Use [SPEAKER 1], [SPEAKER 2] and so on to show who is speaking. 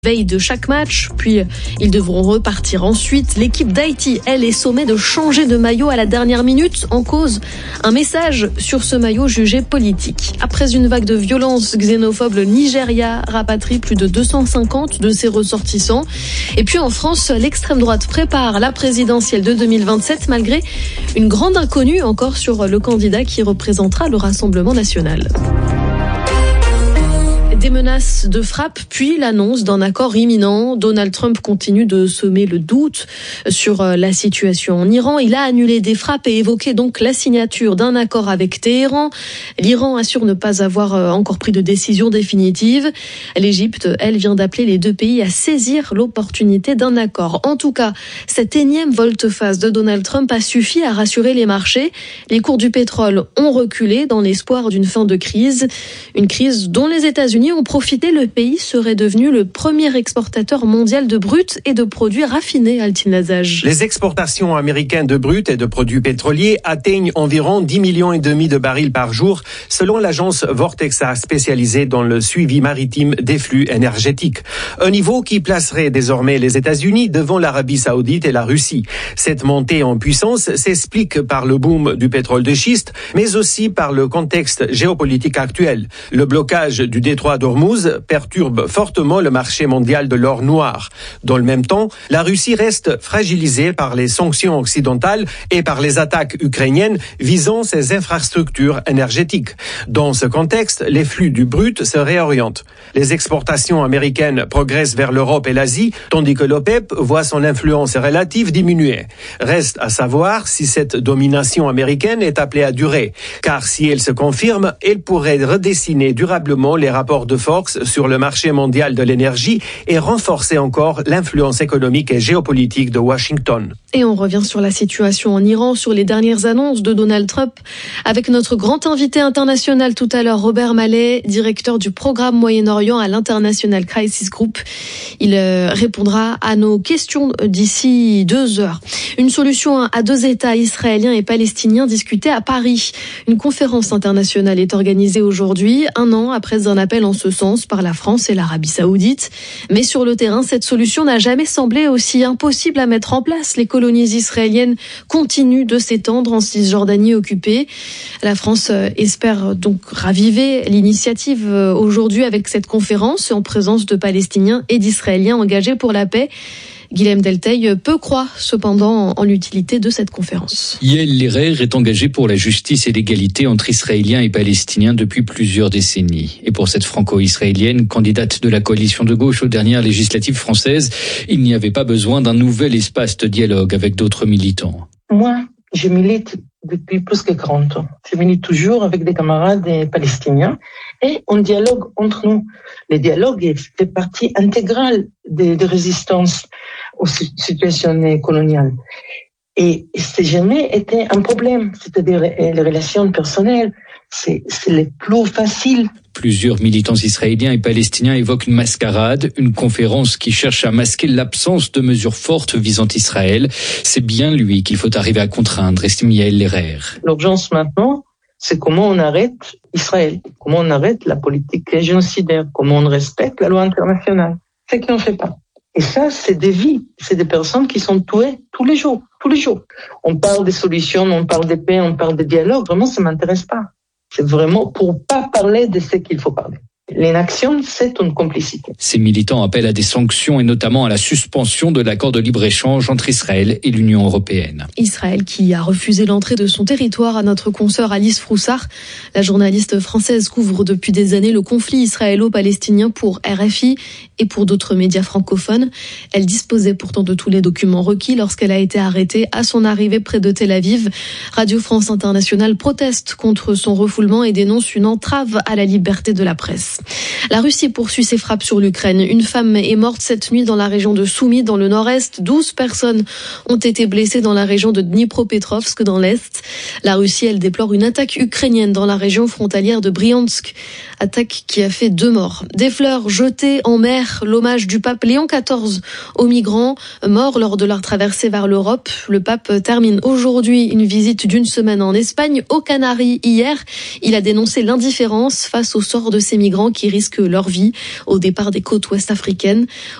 [SPEAKER 1] Veille de chaque match, puis ils devront repartir ensuite. L'équipe d'Haïti, elle, est sommée de changer de maillot à la dernière minute. En cause, un message sur ce maillot jugé politique. Après une vague de violence xénophobe, le Nigeria rapatrie plus de 250 de ses ressortissants. Et puis en France, l'extrême droite prépare la présidentielle de 2027 malgré une grande inconnue encore sur le candidat qui représentera le Rassemblement national. Des menaces de frappe, puis l'annonce d'un accord imminent. Donald Trump continue de semer le doute sur la situation en Iran. Il a annulé des frappes et évoqué donc la signature d'un accord avec Téhéran. L'Iran assure ne pas avoir encore pris de décision définitive. L'Égypte, elle, vient d'appeler les deux pays à saisir l'opportunité d'un accord. En tout cas, cette énième volte-face de Donald Trump a suffi à rassurer les marchés. Les cours du pétrole ont reculé dans l'espoir d'une fin de crise. Une crise dont les États-Unis ont profité, le pays serait devenu le premier exportateur mondial de brut et de produits raffinés, Altine Lazage.
[SPEAKER 2] Les exportations américaines de brut et de produits pétroliers atteignent environ 10,5 millions de barils par jour, selon l'agence Vortexa spécialisée dans le suivi maritime des flux énergétiques. Un niveau qui placerait désormais les États-Unis devant l'Arabie Saoudite et la Russie. Cette montée en puissance s'explique par le boom du pétrole de schiste, mais aussi par le contexte géopolitique actuel. Le blocage du détroit d'Ormuz perturbe fortement le marché mondial de l'or noir. Dans le même temps, la Russie reste fragilisée par les sanctions occidentales et par les attaques ukrainiennes visant ses infrastructures énergétiques. Dans ce contexte, les flux du brut se réorientent. Les exportations américaines progressent vers l'Europe et l'Asie, tandis que l'OPEP voit son influence relative diminuer. Reste à savoir si cette domination américaine est appelée à durer, car si elle se confirme, elle pourrait redessiner durablement les rapports de force sur le marché mondial de l'énergie et renforcer encore l'influence économique et géopolitique de Washington.
[SPEAKER 1] Et on revient sur la situation en Iran, sur les dernières annonces de Donald Trump, avec notre grand invité international tout à l'heure, Robert Mallet, directeur du programme Moyen-Orient à l'International Crisis Group. Il répondra à nos questions d'ici 2 heures. Une solution à 2 États, israéliens et palestiniens, discutée à Paris. Une conférence internationale est organisée aujourd'hui, 1 an après un appel en ce sens par la France et l'Arabie Saoudite. Mais sur le terrain, cette solution n'a jamais semblé aussi impossible à mettre en place. Les colonies israéliennes continuent de s'étendre en Cisjordanie occupée. La France espère donc raviver l'initiative aujourd'hui avec cette conférence en présence de Palestiniens et d'Israéliens engagés pour la paix. Guilhem Delteil peu croit cependant en l'utilité de cette conférence.
[SPEAKER 3] Yael Lerer est engagée pour la justice et l'égalité entre Israéliens et Palestiniens depuis plusieurs décennies. Et pour cette franco-israélienne, candidate de la coalition de gauche aux dernières législatives françaises, il n'y avait pas besoin d'un nouvel espace de dialogue avec d'autres militants.
[SPEAKER 4] Moi, je milite depuis plus que 40 ans. Je milite toujours avec des camarades palestiniens et on dialogue entre nous. Le dialogue fait partie intégrale des résistances aux situations coloniales. Et c'est jamais été un problème. C'est-à-dire les relations personnelles, c'est le plus facile.
[SPEAKER 3] Plusieurs militants israéliens et palestiniens évoquent une mascarade, une conférence qui cherche à masquer l'absence de mesures fortes visant Israël. C'est bien lui qu'il faut arriver à contraindre, estime Yael Lerer.
[SPEAKER 4] L'urgence maintenant, c'est comment on arrête Israël, comment on arrête la politique génocidaire, comment on respecte la loi internationale. C'est qu'on ne fait pas. Et ça, c'est des vies, c'est des personnes qui sont tuées tous les jours. On parle des solutions, on parle de paix, on parle de dialogue. Vraiment, ça m'intéresse pas. C'est vraiment pour pas parler de ce qu'il faut parler. L'inaction, c'est une complicité.
[SPEAKER 3] Ces militants appellent à des sanctions et notamment à la suspension de l'accord de libre-échange entre Israël et l'Union européenne.
[SPEAKER 1] Israël qui a refusé l'entrée de son territoire à notre consoeur Alice Froussard. La journaliste française couvre depuis des années le conflit israélo-palestinien pour RFI et pour d'autres médias francophones. Elle disposait pourtant de tous les documents requis lorsqu'elle a été arrêtée à son arrivée près de Tel Aviv. Radio France Internationale proteste contre son refoulement et dénonce une entrave à la liberté de la presse. La Russie poursuit ses frappes sur l'Ukraine. Une femme est morte cette nuit dans la région de Soumy, dans le nord-est. 12 personnes ont été blessées dans la région de Dnipropetrovsk, dans l'est. La Russie, elle déplore une attaque ukrainienne dans la région frontalière de Bryansk. Attaque qui a fait 2 morts. Des fleurs jetées en mer, l'hommage du pape Léon XIV aux migrants morts lors de leur traversée vers l'Europe. Le pape termine aujourd'hui une visite d'1 semaine en Espagne, aux Canaries hier. Il a dénoncé l'indifférence face au sort de ces migrants qui risquent leur vie au départ des côtes ouest africaines.